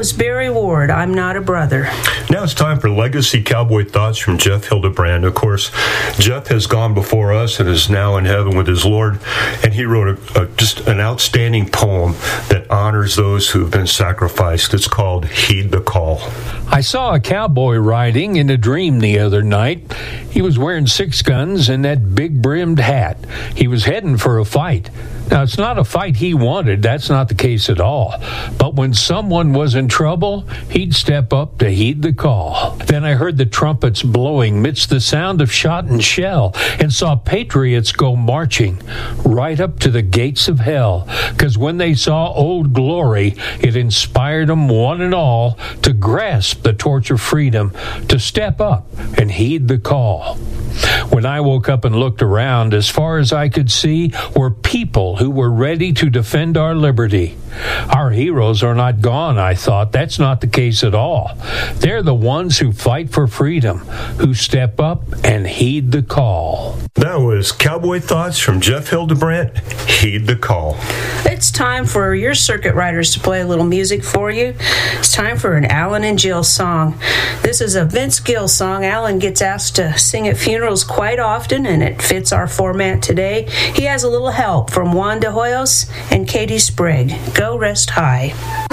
was Barry Ward, I'm Not a Brother. Now it's time for Legacy Cowboy Thoughts from Jeff Hildebrand. Of course, Jeff has gone before us and is now in heaven with his Lord, and he wrote just an outstanding poem that honors those who have been sacrificed. It's called Heed the Call. I saw a cowboy riding in a dream the other night. He was wearing 6 guns and that big-brimmed hat. He was heading for a fight. Now, it's not a fight he wanted. That's not the case at all. But when someone was in trouble, he'd step up to heed the call. Then I heard the trumpets blowing midst the sound of shot and shell and saw patriots go marching right up to the gates of hell. 'Cause when they saw Old Glory, it inspired them one and all to grasp the torch of freedom, to step up and heed the call. When I woke up and looked around, as far as I could see were people who were ready to defend our liberty. Our heroes are not gone, I thought. That's not the case at all. They're the ones who fight for freedom, who step up and heed the call. That was Cowboy Thoughts from Jeff Hildebrand. Heed the Call. It's time for your circuit riders to play a little music for you. It's time for an Alan and Jill song. This is a Vince Gill song. Alan gets asked to sing at funerals quite often, and it fits our format today. He has a little help from Juan de Hoyos and Katie Sprague. Go rest high.